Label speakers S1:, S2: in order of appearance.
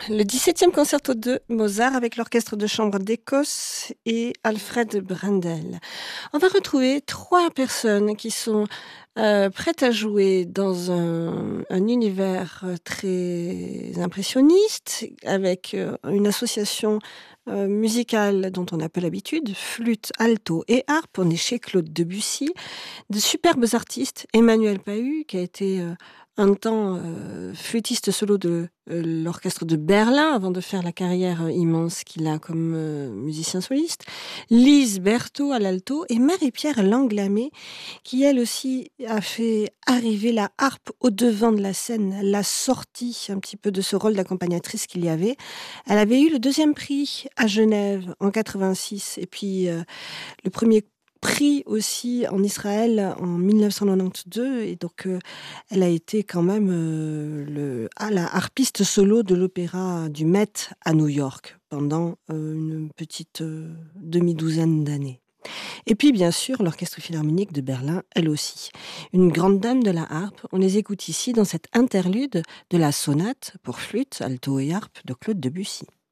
S1: Le 17e concerto de Mozart avec l'orchestre de chambre d'Écosse et Alfred Brendel. On va retrouver 3 personnes qui sont prêtes à jouer dans un univers très impressionniste, avec une association musicale dont on n'a pas l'habitude, flûte, alto et harpe. On est chez Claude Debussy, de superbes artistes. Emmanuel Pahud, qui a été un temps flûtiste solo de l'orchestre de Berlin avant de faire la carrière immense qu'il a comme musicien soliste. Lise Berthaud à l'alto et Marie-Pierre Langlamé qui elle aussi a fait arriver la harpe au devant de la scène. Elle l'a sortie un petit peu de ce rôle d'accompagnatrice qu'il y avait. Elle avait eu le 2e prix à Genève en 86 et puis le premier prix aussi en Israël en 1992 et donc elle a été quand même la harpiste solo de l'opéra du Met à New York pendant une petite demi-douzaine d'années. Et puis bien sûr l'Orchestre Philharmonique de Berlin, elle aussi. Une grande dame de la harpe, on les écoute ici dans cette interlude de la sonate pour flûte, alto et harpe de Claude Debussy.